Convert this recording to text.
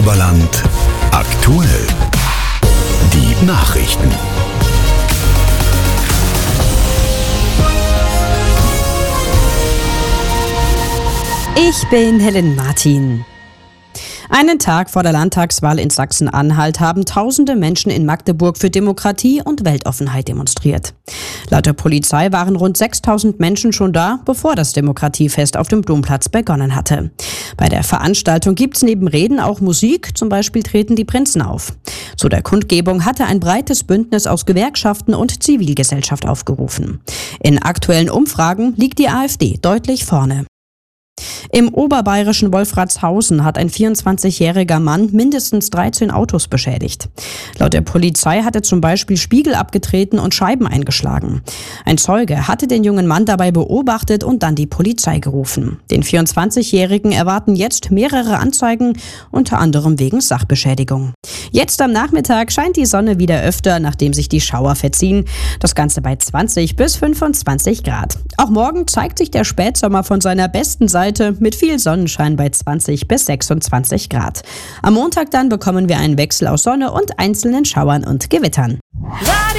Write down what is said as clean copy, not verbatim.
Oberland aktuell. Die Nachrichten. Ich bin Helen Martin. Einen Tag vor der Landtagswahl in Sachsen-Anhalt haben tausende Menschen in Magdeburg für Demokratie und Weltoffenheit demonstriert. Laut der Polizei waren rund 6.000 Menschen schon da, bevor das Demokratiefest auf dem Domplatz begonnen hatte. Bei der Veranstaltung gibt's neben Reden auch Musik, zum Beispiel treten die Prinzen auf. Zu der Kundgebung hatte ein breites Bündnis aus Gewerkschaften und Zivilgesellschaft aufgerufen. In aktuellen Umfragen liegt die AfD deutlich vorne. Im oberbayerischen Wolfratshausen hat ein 24-jähriger Mann mindestens 13 Autos beschädigt. Laut der Polizei hat er zum Beispiel Spiegel abgetreten und Scheiben eingeschlagen. Ein Zeuge hatte den jungen Mann dabei beobachtet und dann die Polizei gerufen. Den 24-jährigen erwarten jetzt mehrere Anzeigen, unter anderem wegen Sachbeschädigung. Jetzt am Nachmittag scheint die Sonne wieder öfter, nachdem sich die Schauer verziehen. Das Ganze bei 20 bis 25 Grad. Auch morgen zeigt sich der Spätsommer von seiner besten Seite mit viel Sonnenschein bei 20 bis 26 Grad. Am Montag dann bekommen wir einen Wechsel aus Sonne und einzelnen Schauern und Gewittern.